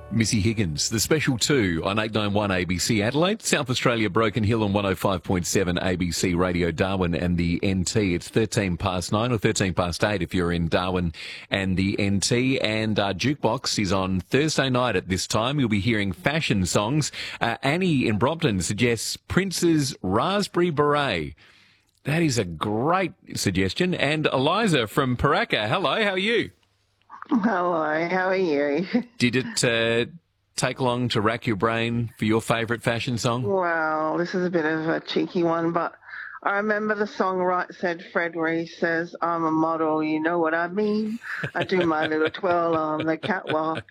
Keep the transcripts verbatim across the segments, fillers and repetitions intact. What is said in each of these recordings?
Missy Higgins, the special two on eight ninety-one A B C Adelaide, South Australia Broken Hill on one oh five point seven A B C Radio Darwin and the N T. It's thirteen past nine or thirteen past eight if you're in Darwin and the N T. And our jukebox is on Thursday night at this time. You'll be hearing fashion songs. Uh, Annie in Brompton suggests Prince's Raspberry Beret. That is a great suggestion. And Eliza from Paraka, hello, how are you? Hello, how are you? Did it uh, take long to rack your brain for your favourite fashion song? Well, this is a bit of a cheeky one, but I remember the song Right Said Fred where he says, I'm a model, you know what I mean? I do my little twirl on the catwalk.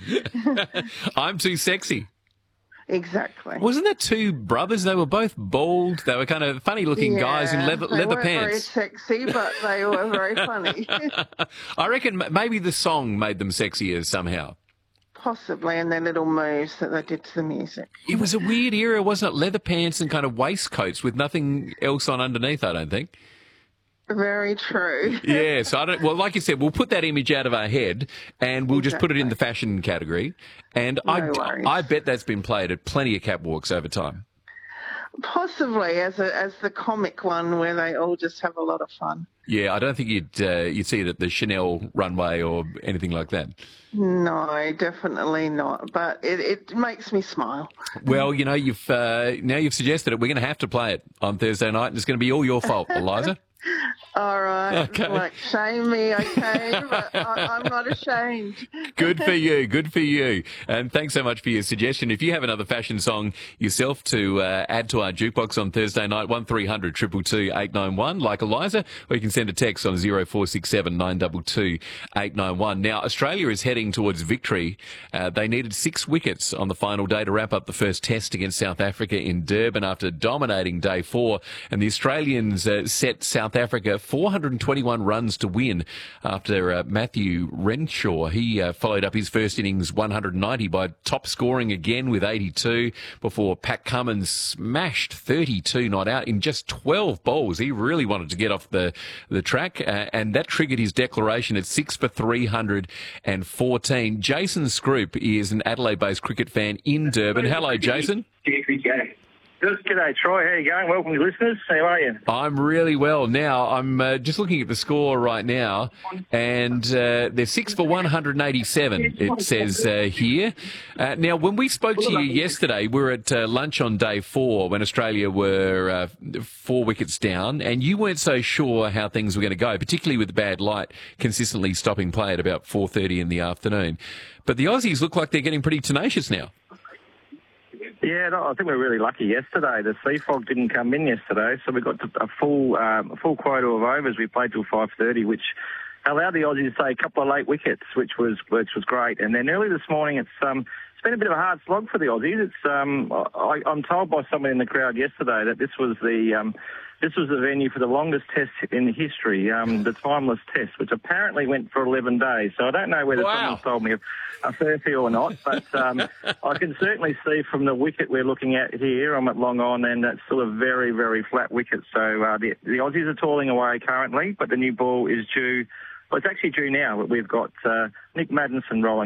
I'm too sexy. Exactly. Wasn't that two brothers? They were both bald. They were kind of funny-looking yeah, guys in leather, they leather weren't pants. very sexy, but they were very funny. I reckon maybe the song made them sexier somehow. Possibly, and their little moves that they did to the music. It was a weird era, wasn't it? Leather pants and kind of waistcoats with nothing else on underneath, I don't think. Very true. Yeah, so I don't, well, like you said, we'll put that image out of our head and we'll just put it in the fashion category. And No I, worries. I bet that's been played at plenty of catwalks over time. Possibly as a, as the comic one where they all just have a lot of fun. Yeah, I don't think you'd uh, you'd see it at the Chanel runway or anything like that. No, definitely not. But it, it makes me smile. Well, you know, you've uh, now you've suggested it. We're going to have to play it on Thursday night, and it's going to be all your fault, Eliza. All right. Okay. Like, shame me, okay? But I, I'm not ashamed. Good for you. Good for you. And thanks so much for your suggestion. If you have another fashion song yourself to uh, add to our jukebox on Thursday night, one three hundred two two two eight nine one, like Eliza, or you can send a text on zero four six seven nine two two eight nine one. Now, Australia is heading towards victory. Uh, they needed six wickets on the final day to wrap up the first test against South Africa in Durban after dominating day four. And the Australians uh, set South Africa four hundred twenty-one runs to win after uh, Matthew Renshaw. He uh, followed up his first innings one hundred ninety by top scoring again with eighty-two before Pat Cummins smashed thirty-two not out in just twelve bowls. He really wanted to get off the, the track, uh, and that triggered his declaration at six for three hundred fourteen. Jason Scroop is an Adelaide-based cricket fan in Durban. Hello, Jason. G'day, Troy. How you going? Welcome, listeners. How are you? I'm really well. Now, I'm uh, just looking at the score right now, and uh, they're six for one hundred eighty-seven, it says uh, here. Uh, now, when we spoke to you yesterday, we were at uh, lunch on day four when Australia were uh, four wickets down, and you weren't so sure how things were going to go, particularly with the bad light consistently stopping play at about four thirty in the afternoon. But the Aussies look like they're getting pretty tenacious now. Yeah, no, I think we were really lucky yesterday. The sea fog didn't come in yesterday, so we got a full um, a full quota of overs. We played till five thirty, which allowed the Aussies to take a couple of late wickets, which was which was great. And then early this morning, it's um it's been a bit of a hard slog for the Aussies. It's um I, I'm told by someone in the crowd yesterday that this was the um this was the venue for the longest test in history, um, the timeless test, which apparently went for eleven days. So I don't know whether Wow. someone's told me a, a fair few or not, but um, I can certainly see from the wicket we're looking at here, I'm at long on, and it's still a very, very flat wicket. So uh, the, the Aussies are toiling away currently, but the new ball is due. Well, it's actually due now. We've got uh, Nick Maddinson rolling